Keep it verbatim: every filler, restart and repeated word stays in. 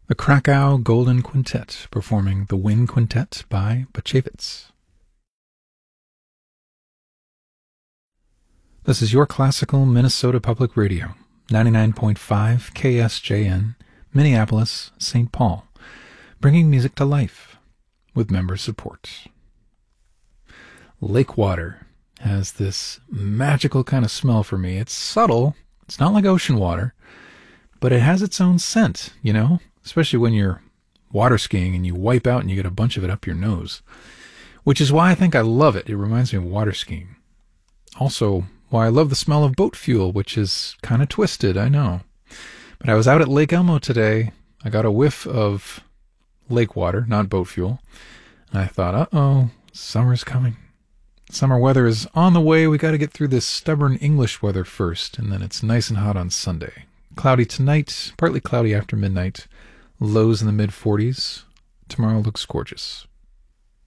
The Krakow Golden Quintet performing the Wind Quintet by Bachevitz. This is your classical Minnesota Public Radio, ninety-nine point five K S J N, Minneapolis, Saint Paul, bringing music to life with member support. Lake water has this magical kind of smell for me. It's subtle, it's not like ocean water, but it has its own scent, you know? Especially when you're water skiing and you wipe out and you get a bunch of it up your nose. Which is why I think I love it. It reminds me of water skiing. Also, why I love the smell of boat fuel, which is kind of twisted, I know. But I was out at Lake Elmo today. I got a whiff of lake water, not boat fuel. And I thought, uh-oh, summer's coming. Summer weather is on the way. We got to get through this stubborn English weather first, and then it's nice and hot on Sunday. Cloudy tonight, partly cloudy after midnight. Lows in the mid forties. Tomorrow looks gorgeous.